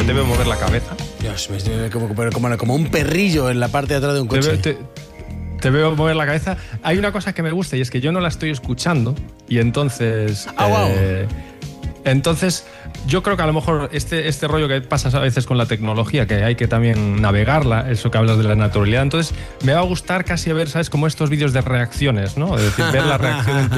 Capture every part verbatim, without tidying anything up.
que te veo mover la cabeza. Dios, me como, como, como un perrillo en la parte de atrás de un coche. Te, te, te veo mover la cabeza. Hay una cosa que me gusta y es que yo no la estoy escuchando y entonces... Ah, wow. eh, entonces, yo creo que a lo mejor este, este rollo que pasa a veces con la tecnología, que hay que también navegarla, eso que hablas de la naturalidad, entonces me va a gustar casi ver, ¿sabes? Como estos vídeos de reacciones, ¿no? Es decir, ver la reacción en tu...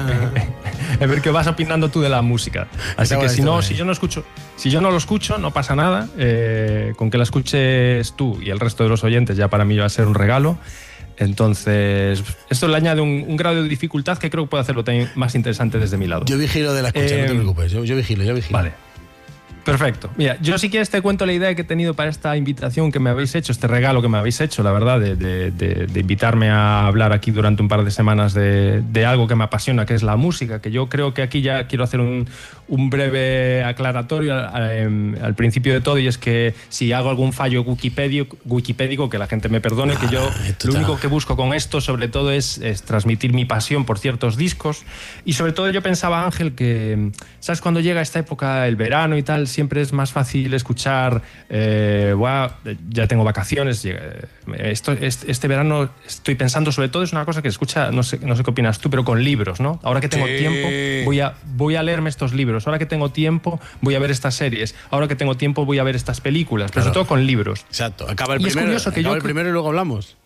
en ver qué vas opinando tú de la música. Así que si no, si yo no escucho, si yo no lo escucho, no pasa nada. Eh, con que la escuches tú y el resto de los oyentes ya para mí va a ser un regalo. Entonces, esto le añade un, un grado de dificultad que creo que puede hacerlo también más interesante desde mi lado. Yo vigilo de la escucha, eh, no te preocupes, yo, yo vigilo, yo vigilo. Vale. Perfecto. Mira, yo si quieres te cuento la idea que he tenido para esta invitación que me habéis hecho, este regalo que me habéis hecho, la verdad, de, de, de, de invitarme a hablar aquí durante un par de semanas de, de algo que me apasiona, que es la música, que yo creo que aquí ya quiero hacer un, un breve aclaratorio al, al principio de todo, y es que si hago algún fallo wikipédico, wikipédico que la gente me perdone, que yo lo único que busco con esto sobre todo es, es transmitir mi pasión por ciertos discos, y sobre todo yo pensaba, Ángel, que ¿sabes? Cuando llega esta época, el verano y tal, siempre es más fácil escuchar, eh, wow, ya tengo vacaciones, esto, este, este verano estoy pensando, sobre todo es una cosa que escucha, no sé, no sé qué opinas tú, pero con libros, ¿no? Ahora que tengo sí. tiempo, voy a, voy a leerme estos libros, ahora que tengo tiempo, voy a ver estas series, ahora que tengo tiempo, voy a ver estas películas, pero claro. sobre todo con libros. Exacto, acaba el y primero, es que acaba yo, el primero y luego hablamos.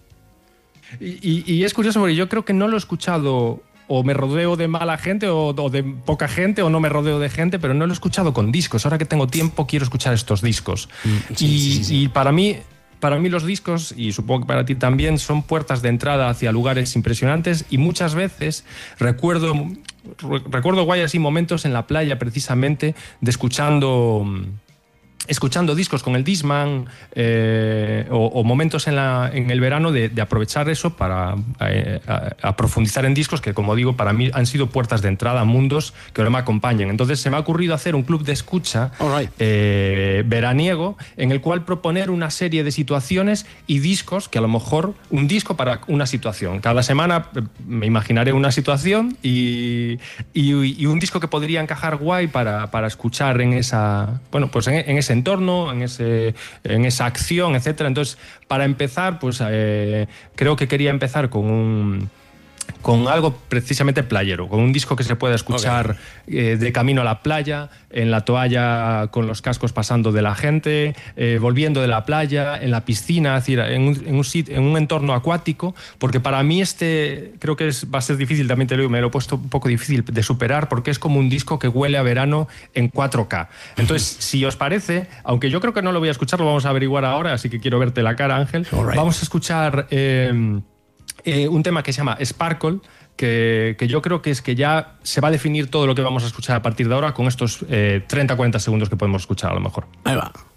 Y, y, y es curioso porque yo creo que no lo he escuchado... o me rodeo de mala gente o, o de poca gente, o no me rodeo de gente, pero no lo he escuchado con discos. Ahora que tengo tiempo quiero escuchar estos discos. Mm, sí, y, sí, sí. y para mí, para mí los discos, y supongo que para ti también, son puertas de entrada hacia lugares impresionantes, y muchas veces recuerdo, recuerdo guay así momentos en la playa precisamente de escuchando... escuchando discos con el Discman, eh, o, o momentos en, la, en el verano de, de aprovechar eso para eh, a, a profundizar en discos que, como digo, para mí han sido puertas de entrada a mundos que ahora me acompañan. Entonces se me ha ocurrido hacer un club de escucha right. eh, veraniego en el cual proponer una serie de situaciones y discos que a lo mejor, un disco para una situación. Cada semana me imaginaré una situación y, y, y un disco que podría encajar guay para, para escuchar en esa, bueno, pues en, en ese entorno, en, ese, en esa acción, etcétera. Entonces, para empezar, pues eh, creo que quería empezar con un... con algo precisamente playero, con un disco que se pueda escuchar okay. eh, de camino a la playa, en la toalla con los cascos pasando de la gente, eh, volviendo de la playa, en la piscina, es decir, en un, en un, sit, en un entorno acuático, porque para mí este creo que es, va a ser difícil, también te lo digo, me lo he puesto un poco difícil de superar, porque es como un disco que huele a verano en cuatro K. Entonces, si os parece, aunque yo creo que no lo voy a escuchar, lo vamos a averiguar ahora, así que quiero verte la cara, Ángel. Right. Vamos a escuchar... Eh, Eh, un tema que se llama Sparkle, que, que yo creo que es que ya se va a definir todo lo que vamos a escuchar a partir de ahora con estos eh, treinta a cuarenta segundos que podemos escuchar a lo mejor. Ahí va.